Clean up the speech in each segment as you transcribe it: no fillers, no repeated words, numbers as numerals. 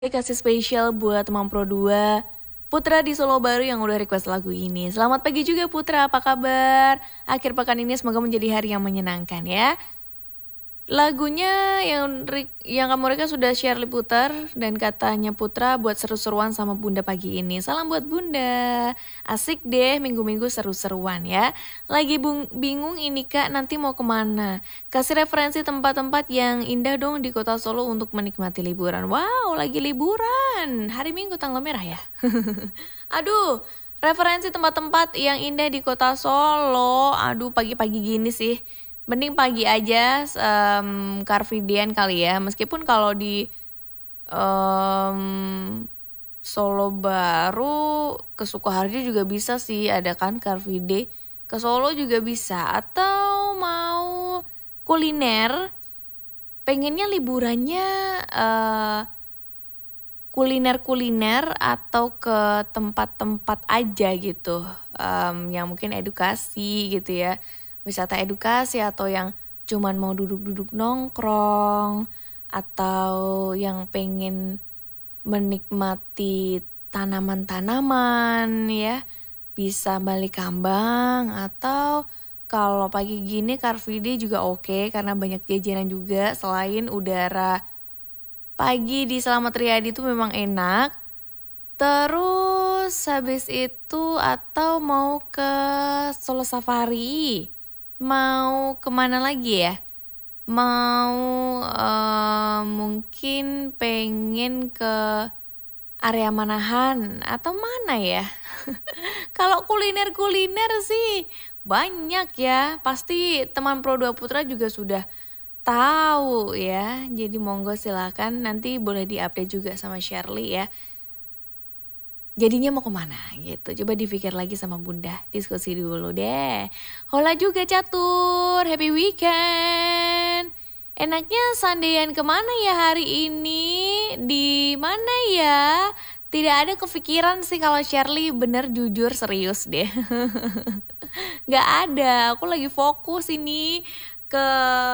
Kasih spesial buat teman Pro 2 Putra di Solo Baru yang udah request lagu ini. Selamat pagi juga Putra, apa kabar? Akhir pekan ini semoga menjadi hari yang menyenangkan ya. Lagunya yang kamu request sudah Shirley putar dan katanya Putra buat seru-seruan sama Bunda pagi ini. Salam buat Bunda. Asik deh minggu-minggu seru-seruan ya. Lagi bingung ini Kak nanti mau kemana? Kasih referensi tempat-tempat yang indah dong di kota Solo untuk menikmati liburan. Wow, lagi liburan. Hari Minggu tanggal merah ya. Aduh, referensi tempat-tempat yang indah di kota Solo. Aduh, pagi-pagi gini sih. Mending pagi aja Car Free Day-an kali ya. Meskipun kalau di Solo Baru ke Sukoharjo juga bisa sih, ada kan Car Free Day. Ke Solo juga bisa. Atau mau kuliner, pengennya liburannya kuliner-kuliner atau ke tempat-tempat aja gitu, yang mungkin edukasi gitu ya, wisata edukasi, atau yang cuman mau duduk-duduk nongkrong, atau yang pengen menikmati tanaman-tanaman ya, bisa balik kambang. Atau kalau pagi gini Car Free Day juga oke, karena banyak jajanan juga. Selain udara pagi di Slamet Riyadi itu memang enak. Terus habis itu atau mau ke Solo Safari, mau kemana lagi ya? Mau mungkin pengen ke area Manahan atau mana ya? Kalau kuliner-kuliner sih banyak ya. Pasti teman Pro 2 Putra juga sudah tahu ya. Jadi monggo silakan nanti boleh diupdate juga sama Shirley ya. Jadinya mau kemana gitu. Coba dipikir lagi sama Bunda. Diskusi dulu deh. Hola juga Catur. Happy weekend. Enaknya sandean kemana ya hari ini? Di mana ya? Tidak ada kepikiran sih kalau Shirley, bener jujur serius deh. Gak ada. Aku lagi fokus ini ke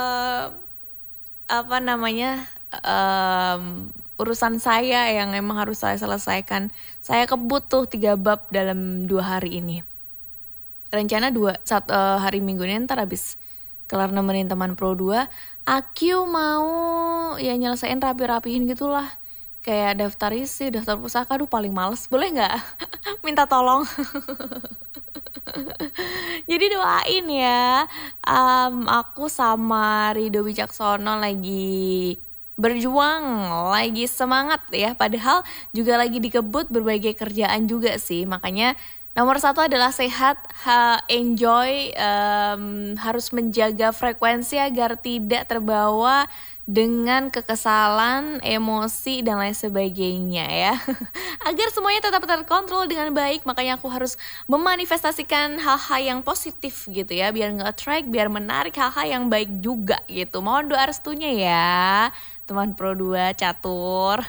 urusan saya yang emang harus saya selesaikan. Saya kebut tuh 3 bab dalam 2 hari ini. Rencana hari Minggu ini ntar habis kelar nemenin teman Pro 2, aku mau ya nyelesain rapi-rapihin gitulah. Kayak daftar isi, daftar pusaka, aduh paling males. Boleh gak? Minta tolong. Jadi doain ya. Aku sama Rido Wicaksono lagi berjuang, lagi semangat ya. Padahal juga lagi dikebut berbagai kerjaan juga sih. Makanya nomor 1 adalah sehat, enjoy, harus menjaga frekuensi agar tidak terbawa dengan kekesalan, emosi, dan lain sebagainya ya. Agar semuanya tetap terkontrol dengan baik, makanya aku harus memanifestasikan hal-hal yang positif gitu ya, biar nge-attract, biar menarik hal-hal yang baik juga gitu. Mohon doa restunya ya, teman Pro 2 Catur.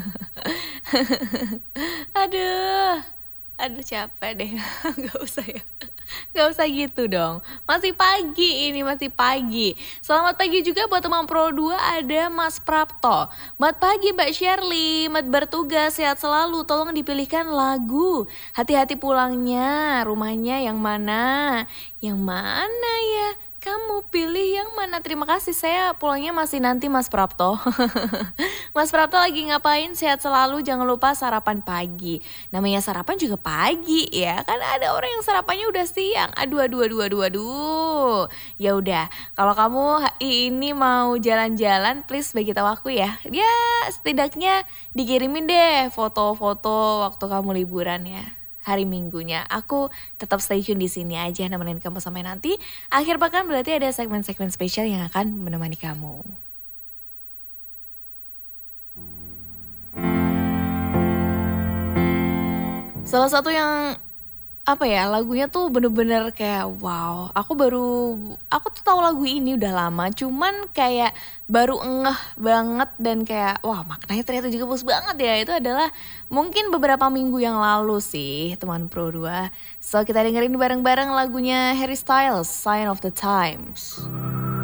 Aduh capek deh. Gak usah ya. Gak usah gitu dong. Masih pagi ini, masih pagi. Selamat pagi juga buat teman Pro 2 ada Mas Prapto. Mat pagi Mbak Shirley, mat bertugas, sehat selalu. Tolong dipilihkan lagu. Hati-hati pulangnya, rumahnya yang mana? Yang mana ya? Kamu pilih yang mana? Terima kasih, saya pulangnya masih nanti Mas Prapto. Mas Prapto lagi ngapain? Sehat selalu, jangan lupa sarapan pagi. Namanya sarapan juga pagi ya. Kan ada orang yang sarapannya udah siang. Aduh. Ya udah, kalau kamu ini mau jalan-jalan, please bagi tahu aku ya. Ya, setidaknya dikirimin deh foto-foto waktu kamu liburan ya. Hari Minggunya aku tetap stay tune di sini aja nemenin kamu sampai nanti akhir pekan. Berarti ada segmen-segmen spesial yang akan menemani kamu. Salah satu yang lagunya tuh bener-bener kayak wow. Aku tuh tahu lagu ini udah lama, cuman kayak baru ngeh banget dan kayak wah maknanya ternyata juga bagus banget ya. Itu adalah mungkin beberapa minggu yang lalu sih teman Pro 2. So kita dengerin bareng-bareng lagunya Harry Styles, Sign of the Times.